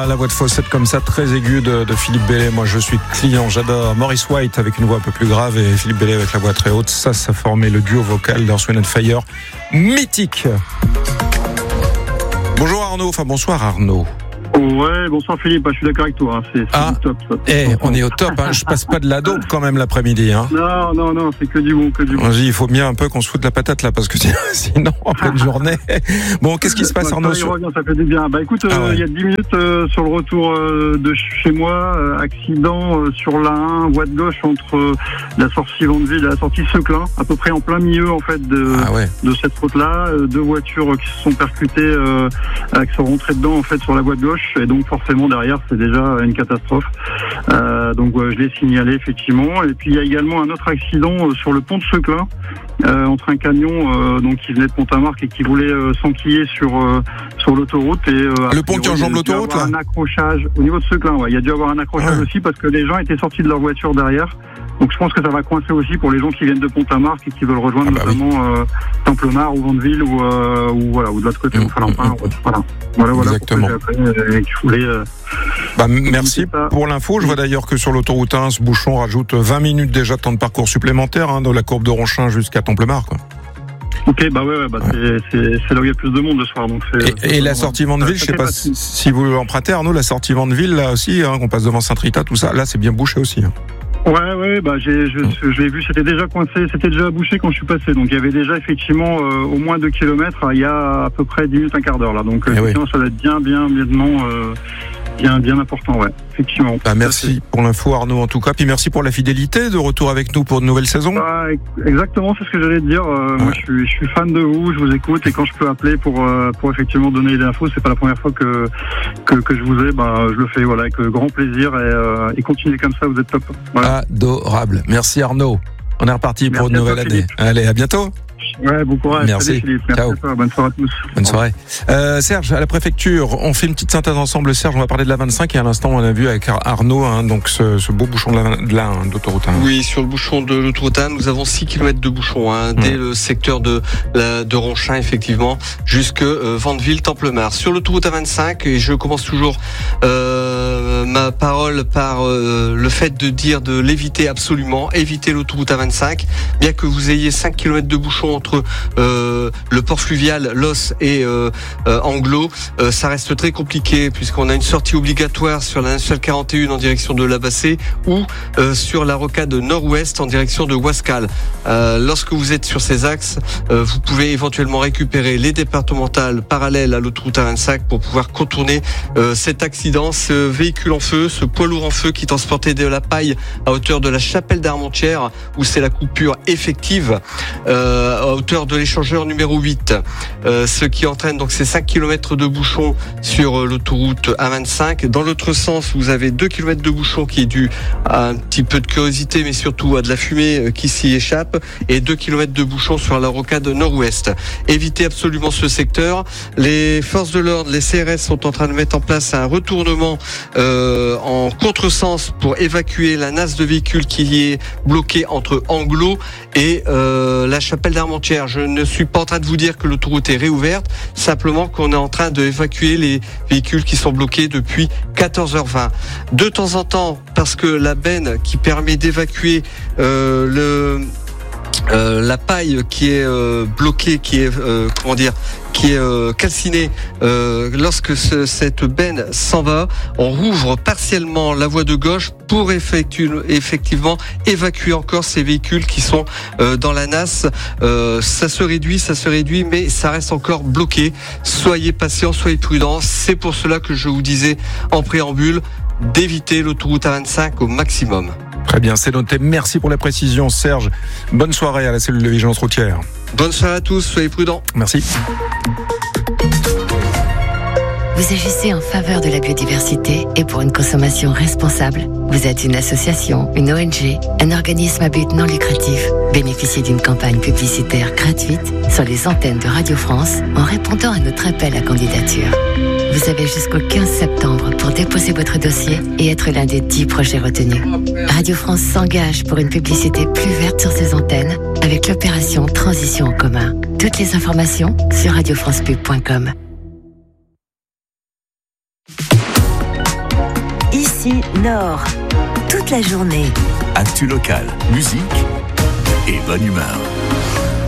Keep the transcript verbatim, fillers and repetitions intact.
la voix de fausette comme ça, très aiguë de, de Philippe Bellet. Moi, je suis client, j'adore. Maurice White avec une voix un peu plus grave et Philippe Bellet avec la voix très haute. Ça, ça formait le duo vocal d'Earth, Wind and Fire. Mythique. Bonjour Arnaud, enfin bonsoir Arnaud. Ouais, bonsoir Philippe, je suis d'accord avec toi, hein. c'est, c'est ah, top. Ça. Eh, on est au top, hein. Je passe pas de la dope quand même l'après-midi. Hein. Non, non, non, c'est que du bon, que du bon. On dit, il faut bien un peu qu'on se foute la patate là, parce que sinon, en pleine journée... Bon, qu'est-ce qui se passe Arnaud? Ça, revient, ça fait du bien. Bah écoute, il ah ouais. euh, y a dix minutes euh, sur le retour euh, de chez moi, euh, accident euh, sur l'A un, voie de gauche entre euh, la sortie Vandeville et la sortie Seclin, à peu près en plein milieu en fait de, ah ouais. de cette route-là. Euh, deux voitures qui se sont percutées, euh, euh, qui sont rentrées dedans en fait sur la voie de gauche, et donc forcément derrière c'est déjà une catastrophe. Euh, donc ouais, je l'ai signalé effectivement. Et puis il y a également un autre accident euh, sur le pont de Seclin, euh, entre un camion euh, donc qui venait de Pont-à-Marc et qui voulait euh, s'enquiller sur euh, sur l'autoroute. Et euh, le pont qui enjambe l'autoroute là. Un accrochage au niveau de Seclin. Ouais, il y a dû avoir un accrochage ouais. aussi parce que les gens étaient sortis de leur voiture derrière. Donc je pense que ça va coincer aussi pour les gens qui viennent de Pont-à-Marc et qui veulent rejoindre ah bah notamment oui. euh, Templemar ou Vandeville ou euh, ou voilà ou de l'autre côté mmh, enfin, mmh, enfin, mmh. voilà voilà voilà exactement. Euh, qu'il voulait, euh, bah, merci pour l'info. Je vois d'ailleurs que sur l'autoroute un, ce bouchon rajoute vingt minutes déjà de temps de parcours supplémentaire hein, dans la courbe de Ronchin jusqu'à Templemar quoi. Ok, bah ouais, ouais bah ouais. C'est, c'est, c'est là où il y a plus de monde le soir. Donc c'est, et c'est et la sortie Vandeville, je sais pas si, si vous empruntez Arnaud, la sortie Vandeville là aussi, hein, qu'on passe devant Saint-Rita, tout ça, là c'est bien bouché aussi. Hein. Ouais, ouais, bah j'ai, je, j'ai vu, c'était déjà coincé, c'était déjà bouché quand je suis passé. Donc il y avait déjà effectivement euh, au moins deux kilomètres. Il y a à peu près dix minutes, un quart d'heure là. Donc euh, effectivement, oui. ça doit être bien, bien, bien, euh, bien, bien important, ouais. Effectivement. Bah, merci pour l'info Arnaud en tout cas, puis merci pour la fidélité de retour avec nous pour une nouvelle saison. Bah, exactement, c'est ce que j'allais te dire. Euh, ouais. Moi, je suis, je suis fan de vous, je vous écoute et quand je peux appeler pour euh, pour effectivement donner les infos, c'est pas la première fois que que, que je vous ai. Bah, je le fais voilà avec grand plaisir et, euh, et continuez comme ça, vous êtes top. Voilà. Adorable. Merci Arnaud. On est reparti merci pour une nouvelle toi, année. Philippe. Allez, à bientôt. Ouais, bon courage. Merci. Salut, Philippe. Merci ciao. à toi. Bonne soirée à tous. Bonne soirée. Euh, Serge, à la préfecture, on fait une petite synthèse ensemble. Serge, on va parler de la vingt-cinq et à l'instant, on a vu avec Arnaud, hein, donc ce, ce beau bouchon de la, de la hein, d'autoroute un. Oui, sur le bouchon de l'autoroute un, nous avons six kilomètres de bouchon, hein, mmh. dès le secteur de, la, de Ronchin, effectivement, jusque euh, Vandeville, Templemar. Sur l'autoroute A vingt-cinq, et je commence toujours euh, ma parole par euh, le fait de dire de l'éviter absolument, éviter l'autoroute A vingt-cinq, bien que vous ayez cinq kilomètres de bouchon entre euh, le port fluvial, Los et euh, euh, Anglo, euh, ça reste très compliqué puisqu'on a une sortie obligatoire sur la nationale quarante et un en direction de Labassé ou euh, sur la rocade nord-ouest en direction de Ouascal. Euh, lorsque vous êtes sur ces axes, euh, vous pouvez éventuellement récupérer les départementales parallèles à l'autoroute A vingt-cinq pour pouvoir contourner euh, cet accident, ce véhicule en feu, ce poids lourd en feu qui transportait de la paille à hauteur de la chapelle d'Armentières où c'est la coupure effective. Euh, à hauteur de l'échangeur numéro huit, euh, ce qui entraîne donc ces cinq kilomètres de bouchons sur euh, l'autoroute A vingt-cinq. Dans l'autre sens, vous avez deux kilomètres de bouchons qui est dû à un petit peu de curiosité, mais surtout à de la fumée euh, qui s'y échappe, et deux kilomètres de bouchons sur la rocade nord-ouest. Évitez absolument ce secteur. Les forces de l'ordre, les C R S sont en train de mettre en place un retournement euh, en contresens pour évacuer la nasse de véhicules qui est bloquée entre Anglo et euh, la chapelle d'Armentières. Je ne suis pas en train de vous dire que l'autoroute est réouverte, simplement qu'on est en train d'évacuer les véhicules qui sont bloqués depuis quatorze heures vingt. De temps en temps, parce que la benne qui permet d'évacuer euh, le... Euh, la paille qui est euh, bloquée, qui est euh, comment dire, qui est euh, calcinée. Euh, lorsque ce, cette benne s'en va, on rouvre partiellement la voie de gauche pour effectu- effectivement évacuer encore ces véhicules qui sont euh, dans la nasse. Euh, ça se réduit, ça se réduit, mais ça reste encore bloqué. Soyez patients, soyez prudents. C'est pour cela que je vous disais en préambule d'éviter l'autoroute A vingt-cinq au maximum. Très bien, c'est noté. Merci pour la précision, Serge. Bonne soirée à la cellule de vigilance routière. Bonne soirée à tous, soyez prudents. Merci. Vous agissez en faveur de la biodiversité et pour une consommation responsable. Vous êtes une association, une O N G, un organisme à but non lucratif. Bénéficiez d'une campagne publicitaire gratuite sur les antennes de Radio France en répondant à notre appel à candidature. Vous avez jusqu'au quinze septembre pour déposer votre dossier et être l'un des dix projets retenus. Radio France s'engage pour une publicité plus verte sur ses antennes avec l'opération Transition en commun. Toutes les informations sur radio france pub point com. Annecy Nord. Toute la journée. Actu local, musique et bonne humeur.